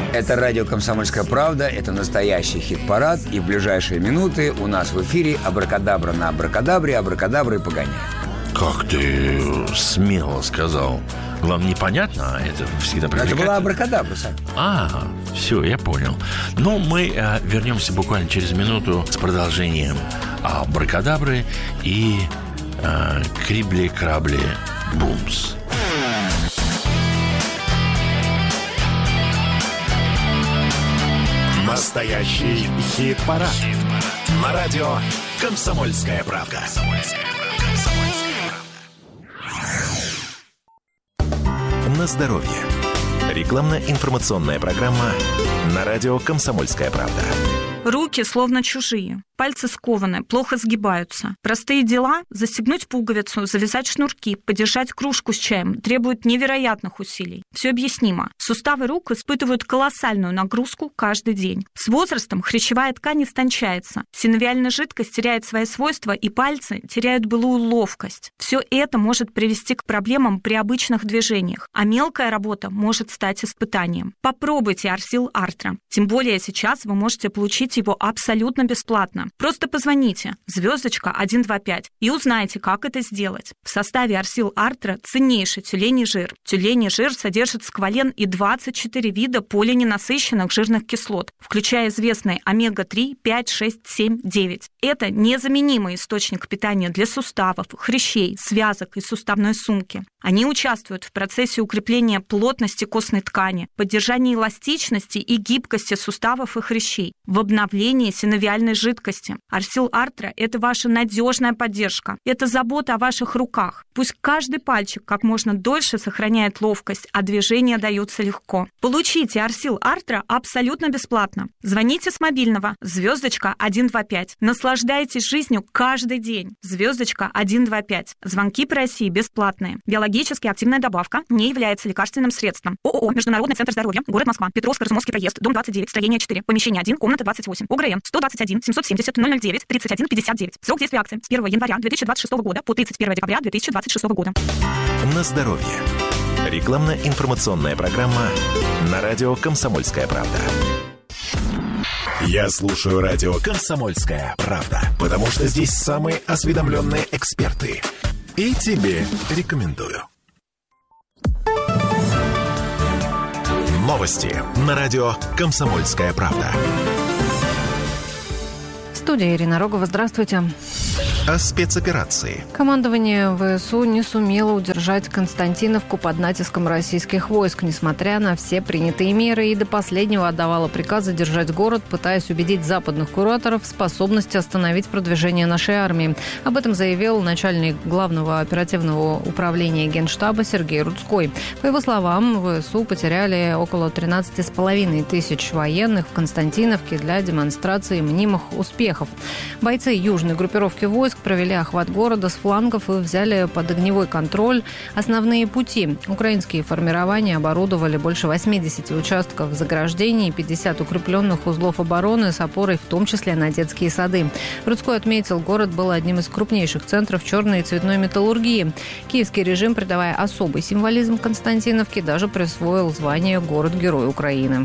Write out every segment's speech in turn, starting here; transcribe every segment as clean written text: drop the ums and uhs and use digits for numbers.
Это радио «Комсомольская правда», это настоящий хит-парад, и в ближайшие минуты у нас в эфире абракадабра на абракадабре, абракадабра и погоняй. Как ты смело сказал. Вам непонятно, а это всегда привлекательно. Это была абракадабра, Сань. Все, я понял. Ну, мы вернемся буквально через минуту с продолжением абракадабры и крибли-крабли-бумс. Настоящий хит-парад. На радио «Комсомольская правда». На здоровье. Рекламно-информационная программа на радио «Комсомольская правда». Руки словно чужие, пальцы скованы, плохо сгибаются. Простые дела – застегнуть пуговицу, завязать шнурки, подержать кружку с чаем – требуют невероятных усилий. Все объяснимо. Суставы рук испытывают колоссальную нагрузку каждый день. С возрастом хрящевая ткань истончается, синовиальная жидкость теряет свои свойства, и пальцы теряют былую ловкость. Все это может привести к проблемам при обычных движениях, а мелкая работа может стать испытанием. Попробуйте Арсил Артра. Тем более сейчас вы можете получить его абсолютно бесплатно. Просто позвоните *125 и узнайте, как это сделать. В составе Арсил Артра ценнейший тюленей жир. Тюленей жир содержит сквален и 24 вида полиненасыщенных жирных кислот, включая известные омега-3, 5, 6, 7, 9. Это незаменимый источник питания для суставов, хрящей, связок и суставной сумки. Они участвуют в процессе укрепления плотности костной ткани, поддержания эластичности и гибкости суставов и хрящей, в обновлении синовиальной жидкости. Арсил Артра – это ваша надежная поддержка. Это забота о ваших руках. Пусть каждый пальчик как можно дольше сохраняет ловкость, а движения даются легко. Получите Арсил Артра абсолютно бесплатно. Звоните с мобильного *125. Наслаждайтесь жизнью каждый день. *125. Звонки по России бесплатные. Биологически активная добавка не является лекарственным средством. ООО «Международный центр здоровья», город Москва, Петровско-Разумовский проезд, дом 29, строение 4, помещение 1, комната 28, УГРН 121 770 009 31 59. Срок действия акции с 1 января 2026 года по 31 декабря 2026 года. На здоровье. Рекламно-информационная программа на радио «Комсомольская правда». Я слушаю радио «Комсомольская правда», потому что здесь самые осведомленные эксперты. И тебе рекомендую. Новости на радио «Комсомольская правда». Студия Ирина Рогова. Здравствуйте. О спецоперации. Командование ВСУ не сумело удержать Константиновку под натиском российских войск, несмотря на все принятые меры, и до последнего отдавало приказы держать город, пытаясь убедить западных кураторов в способности остановить продвижение нашей армии. Об этом заявил начальник Главного оперативного управления Генштаба Сергей Рудской. По его словам, ВСУ потеряли около 13,5 тысяч военных в Константиновке для демонстрации мнимых успехов. Бойцы южной группировки войск провели охват города с флангов и взяли под огневой контроль основные пути. Украинские формирования оборудовали больше 80 участков заграждений и 50 укрепленных узлов обороны с опорой в том числе на детские сады. Рудской отметил, город был одним из крупнейших центров черной и цветной металлургии. Киевский режим, придавая особый символизм Константиновке, даже присвоил звание «Город-герой Украины».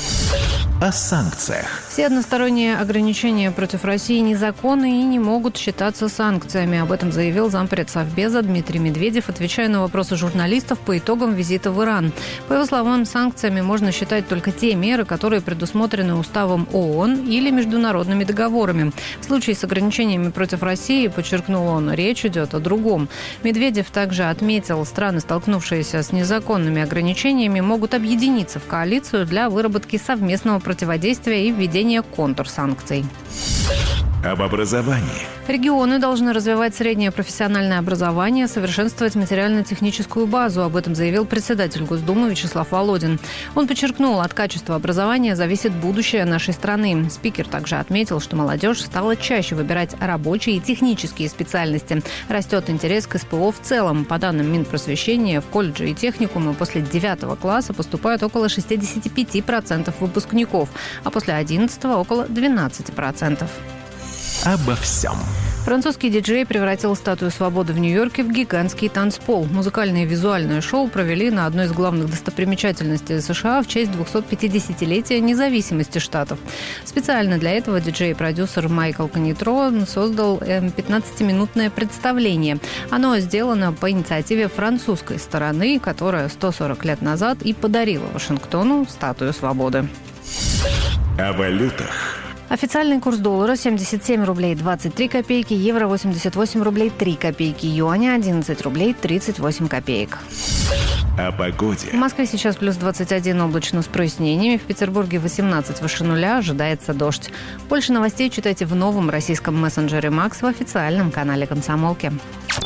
О санкциях. Все односторонние ограничения против России незаконны и не могут считаться санкциями. Об этом заявил зампред Совбеза Дмитрий Медведев, отвечая на вопросы журналистов по итогам визита в Иран. По его словам, санкциями можно считать только те меры, которые предусмотрены Уставом ООН или международными договорами. В случае с ограничениями против России, подчеркнул он, речь идет о другом. Медведев также отметил, страны, столкнувшиеся с незаконными ограничениями, могут объединиться в коалицию для выработки совместного противодействия и введения контрсанкций. Об образовании. Регионы должны развивать среднее профессиональное образование, совершенствовать материально-техническую базу. Об этом заявил председатель Госдумы Вячеслав Володин. Он подчеркнул, от качества образования зависит будущее нашей страны. Спикер также отметил, что молодежь стала чаще выбирать рабочие и технические специальности. Растет интерес к СПО в целом. По данным Минпросвещения, в колледжи и техникумы после 9 класса поступают около 65% выпускников, а после 11 около 12%. Обо всем. Французский диджей превратил Статую Свободы в Нью-Йорке в гигантский танцпол. Музыкальное и визуальное шоу провели на одной из главных достопримечательностей США в честь 250-летия независимости штатов. Специально для этого диджей и продюсер Майкл Канитро создал 15-минутное представление. Оно сделано по инициативе французской стороны, которая 140 лет назад и подарила Вашингтону Статую Свободы. О валютах. Официальный курс доллара 77 рублей 23 копейки, евро 88 рублей 3 копейки, юаня 11 рублей 38 копеек. О погоде. В Москве сейчас плюс 21, облачно с прояснениями. В Петербурге 18 выше нуля, ожидается дождь. Больше новостей читайте в новом российском мессенджере «Макс» в официальном канале «Комсомолки».